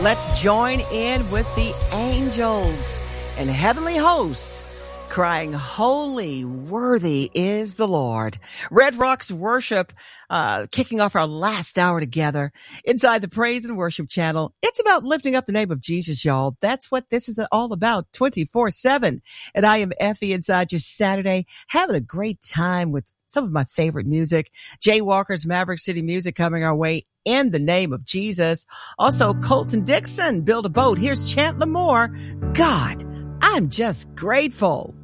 Let's join in with the angels and heavenly hosts crying, holy, worthy is the Lord. Red Rocks Worship, kicking off our last hour together inside the Praise and Worship channel. It's about lifting up the name of Jesus, y'all. That's what this is all about 24/7. And I am Effie inside your Saturday, having a great time with some of my favorite music. Jay Walker's Maverick City Music coming our way in the name of Jesus. Also, Colton Dixon, Build a Boat. Here's Chandler Moore. God, I'm just grateful.